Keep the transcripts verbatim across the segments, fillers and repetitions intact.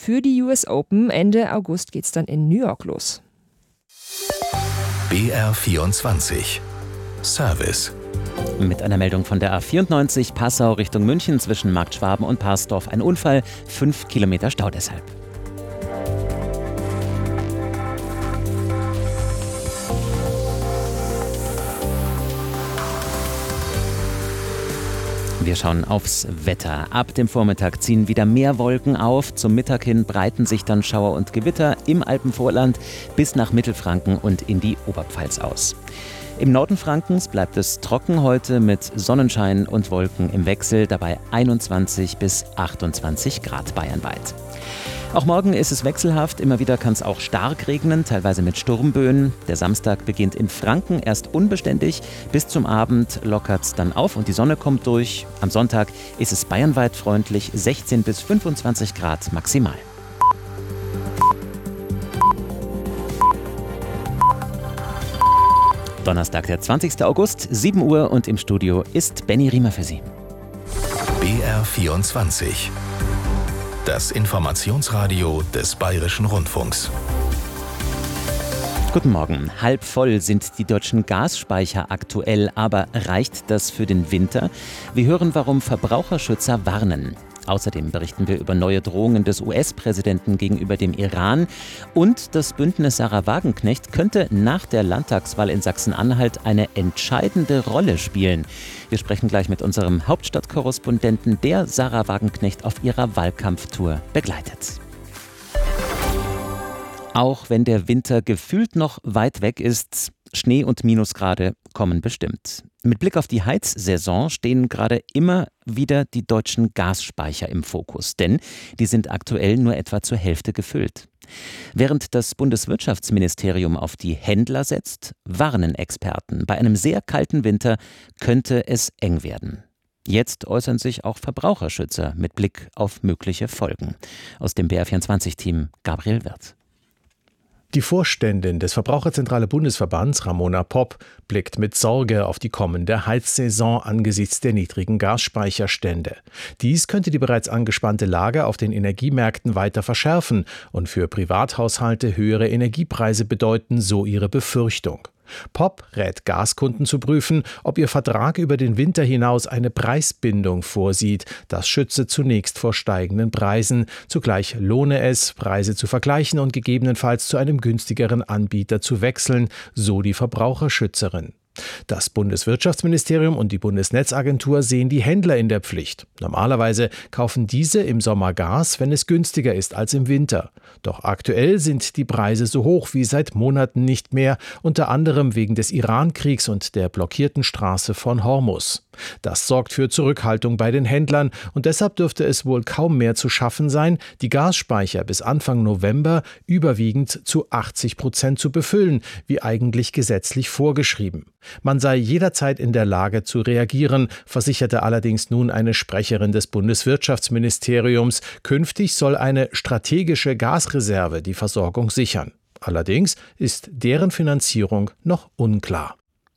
für die U S Open. Ende August geht's dann in New York los. B R vierundzwanzig Service. Mit einer Meldung von der A vierundneunzig Passau Richtung München zwischen Marktschwaben und Parsdorf. Ein Unfall, fünf Kilometer Stau deshalb. Wir schauen aufs Wetter. Ab dem Vormittag ziehen wieder mehr Wolken auf. Zum Mittag hin breiten sich dann Schauer und Gewitter im Alpenvorland bis nach Mittelfranken und in die Oberpfalz aus. Im Norden Frankens bleibt es trocken heute mit Sonnenschein und Wolken im Wechsel, dabei einundzwanzig bis achtundzwanzig Grad bayernweit. Auch morgen ist es wechselhaft, immer wieder kann es auch stark regnen, teilweise mit Sturmböen. Der Samstag beginnt in Franken erst unbeständig, bis zum Abend lockert es dann auf und die Sonne kommt durch. Am Sonntag ist es bayernweit freundlich, sechzehn bis fünfundzwanzig Grad maximal. Donnerstag, der zwanzigster August, sieben Uhr und im Studio ist Benny Riemer für Sie. B R vierundzwanzig. Das Informationsradio des Bayerischen Rundfunks. Guten Morgen. Halb voll sind die deutschen Gasspeicher aktuell, aber reicht das für den Winter? Wir hören, warum Verbraucherschützer warnen. Außerdem berichten wir über neue Drohungen des U S-Präsidenten gegenüber dem Iran. Und das Bündnis Sarah Wagenknecht könnte nach der Landtagswahl in Sachsen-Anhalt eine entscheidende Rolle spielen. Wir sprechen gleich mit unserem Hauptstadtkorrespondenten, der Sarah Wagenknecht auf ihrer Wahlkampftour begleitet. Auch wenn der Winter gefühlt noch weit weg ist, Schnee und Minusgrade kommen bestimmt. Mit Blick auf die Heizsaison stehen gerade immer wieder die deutschen Gasspeicher im Fokus, denn die sind aktuell nur etwa zur Hälfte gefüllt. Während das Bundeswirtschaftsministerium auf die Händler setzt, warnen Experten, bei einem sehr kalten Winter könnte es eng werden. Jetzt äußern sich auch Verbraucherschützer mit Blick auf mögliche Folgen. Aus dem B R vierundzwanzig-Team Gabriel Wirth. Die Vorständin des Verbraucherzentrale Bundesverbands, Ramona Popp, blickt mit Sorge auf die kommende Heizsaison angesichts der niedrigen Gasspeicherstände. Dies könnte die bereits angespannte Lage auf den Energiemärkten weiter verschärfen und für Privathaushalte höhere Energiepreise bedeuten, so ihre Befürchtung. Popp rät Gaskunden zu prüfen, ob ihr Vertrag über den Winter hinaus eine Preisbindung vorsieht. Das schütze zunächst vor steigenden Preisen. Zugleich lohne es, Preise zu vergleichen und gegebenenfalls zu einem günstigeren Anbieter zu wechseln, so die Verbraucherschützerin. Das Bundeswirtschaftsministerium und die Bundesnetzagentur sehen die Händler in der Pflicht. Normalerweise kaufen diese im Sommer Gas, wenn es günstiger ist als im Winter. Doch aktuell sind die Preise so hoch wie seit Monaten nicht mehr, unter anderem wegen des Iran-Kriegs und der blockierten Straße von Hormuz. Das sorgt für Zurückhaltung bei den Händlern und deshalb dürfte es wohl kaum mehr zu schaffen sein, die Gasspeicher bis Anfang November überwiegend zu achtzig Prozent zu befüllen, wie eigentlich gesetzlich vorgeschrieben. Man sei jederzeit in der Lage zu reagieren, versicherte allerdings nun eine Sprecherin des Bundeswirtschaftsministeriums. Künftig soll eine strategische Gasreserve die Versorgung sichern. Allerdings ist deren Finanzierung noch unklar.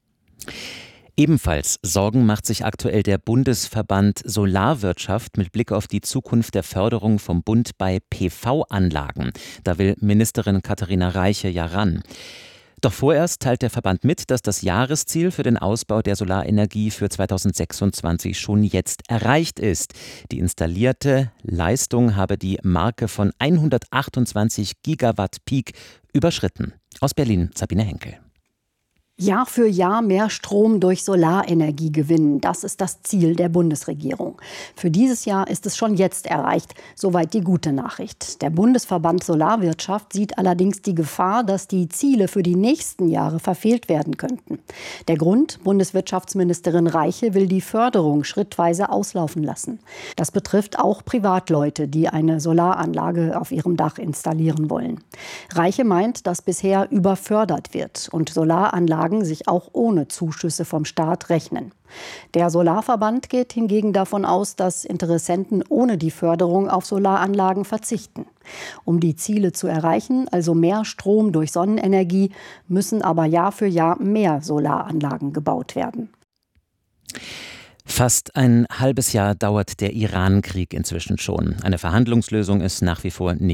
Ebenfalls Sorgen macht sich aktuell der Bundesverband Solarwirtschaft mit Blick auf die Zukunft der Förderung vom Bund bei P V-Anlagen. Da will Ministerin Katharina Reiche ja ran. Doch vorerst teilt der Verband mit, dass das Jahresziel für den Ausbau der Solarenergie für zweitausendsechsundzwanzig schon jetzt erreicht ist. Die installierte Leistung habe die Marke von hundertachtundzwanzig Gigawatt Peak überschritten. Aus Berlin Sabine Henkel. Jahr für Jahr mehr Strom durch Solarenergie gewinnen. Das ist das Ziel der Bundesregierung. Für dieses Jahr ist es schon jetzt erreicht. Soweit die gute Nachricht. Der Bundesverband Solarwirtschaft sieht allerdings die Gefahr, dass die Ziele für die nächsten Jahre verfehlt werden könnten. Der Grund? Bundeswirtschaftsministerin Reiche will die Förderung schrittweise auslaufen lassen. Das betrifft auch Privatleute, die eine Solaranlage auf ihrem Dach installieren wollen. Reiche meint, dass bisher überfördert wird und Solaranlagen sich auch ohne Zuschüsse vom Staat rechnen. Der Solarverband geht hingegen davon aus, dass Interessenten ohne die Förderung auf Solaranlagen verzichten. Um die Ziele zu erreichen, also mehr Strom durch Sonnenenergie, müssen aber Jahr für Jahr mehr Solaranlagen gebaut werden. Fast ein halbes Jahr dauert der Iran-Krieg inzwischen schon. Eine Verhandlungslösung ist nach wie vor nicht